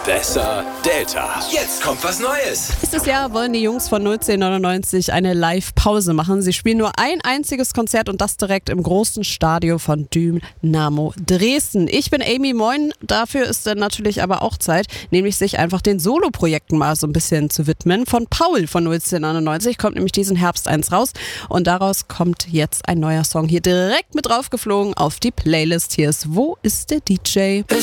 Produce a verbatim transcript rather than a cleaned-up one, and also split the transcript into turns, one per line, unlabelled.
Besser Delta. Jetzt kommt was Neues.
Nächstes Jahr wollen die Jungs von null zehn neunundneunzig eine Live-Pause machen. Sie spielen nur ein einziges Konzert und das direkt im großen Stadion von Dynamo Dresden. Ich bin Amy, moin. Dafür ist dann natürlich aber auch Zeit, nämlich sich einfach den Solo-Projekten mal so ein bisschen zu widmen. Von Paul von null zehn neunundneunzig kommt nämlich diesen Herbst eins raus und daraus kommt jetzt ein neuer Song hier direkt mit draufgeflogen auf die Playlist. Hier ist Wo ist der D J?